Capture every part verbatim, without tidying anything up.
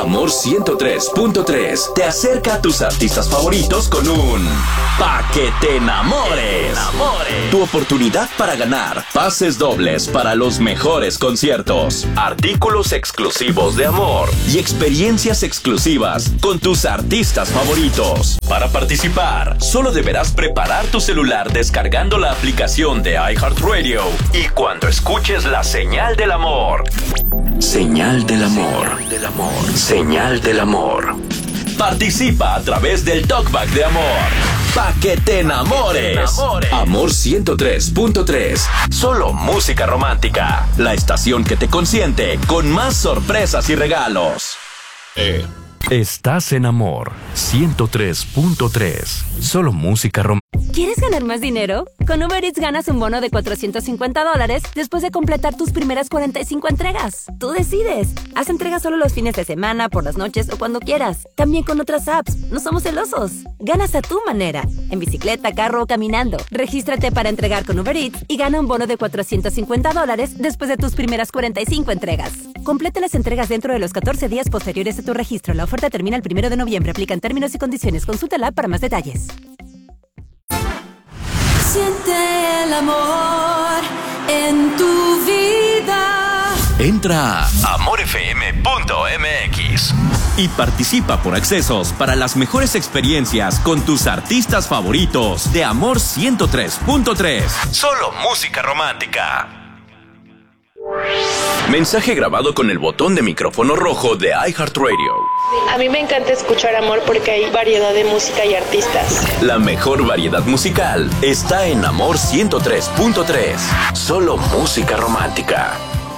Amor ciento tres punto tres te acerca a tus artistas favoritos con un Pa' que te enamores. Tu oportunidad para ganar pases dobles para los mejores conciertos, artículos exclusivos de Amor y experiencias exclusivas con tus artistas favoritos. Para participar, solo deberás preparar tu celular descargando la aplicación de iHeartRadio y cuando escuches la señal del amor. Señal del amor. Señal del amor. Señal del amor. Participa a través del Talkback de Amor. Pa' que te enamores. Amor ciento tres punto tres. Solo música romántica. La estación que te consiente con más sorpresas y regalos. Eh. Estás en Amor ciento tres punto tres. Solo música romántica. ¿Quieres ganar más dinero? Con Uber Eats ganas un bono de cuatrocientos cincuenta dólares después de completar tus primeras cuarenta y cinco entregas. Tú decides. Haz entregas solo los fines de semana, por las noches o cuando quieras. También con otras apps. No somos celosos. Ganas a tu manera. En bicicleta, carro o caminando. Regístrate para entregar con Uber Eats y gana un bono de cuatrocientos cincuenta dólares después de tus primeras cuarenta y cinco entregas. Completa las entregas dentro de los catorce días posteriores a tu registro. La oferta termina el primero de noviembre. Aplican términos y condiciones. Consúltala para más detalles. Siente el amor en tu vida. Entra a amor f m punto m x y participa por accesos para las mejores experiencias con tus artistas favoritos de Amor ciento tres punto tres. Solo música romántica. Mensaje grabado con el botón de micrófono rojo de iHeartRadio. A mí me encanta escuchar Amor porque hay variedad de música y artistas. La mejor variedad musical está en Amor ciento tres punto tres. Solo música romántica.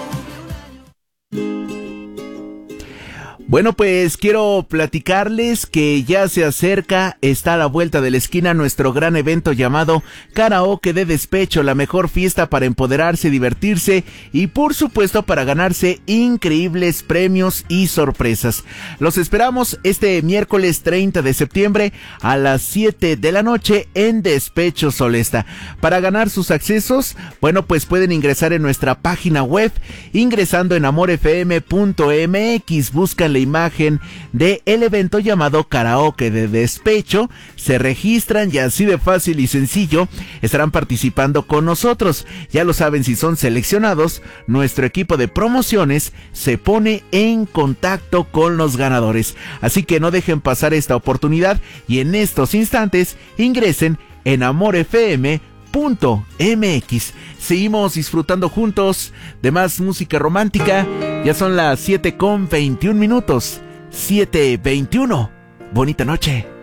Bueno, pues quiero platicarles que ya se acerca, está a la vuelta de la esquina nuestro gran evento llamado Karaoke de Despecho, la mejor fiesta para empoderarse, divertirse y por supuesto para ganarse increíbles premios y sorpresas. Los esperamos este miércoles treinta de septiembre a las siete de la noche en Despecho Solesta. Para ganar sus accesos, bueno, pues pueden ingresar en nuestra página web, ingresando en amor f m punto m x, buscan la imagen de el evento llamado Karaoke de Despecho, se registran y así de fácil y sencillo estarán participando con nosotros. Ya lo saben, si son seleccionados, nuestro equipo de promociones se pone en contacto con los ganadores. Así que no dejen pasar esta oportunidad y en estos instantes ingresen en amor f m punto m x. Seguimos disfrutando juntos de más música romántica. Ya son las siete con veintiún minutos. siete veintiuno. Bonita noche.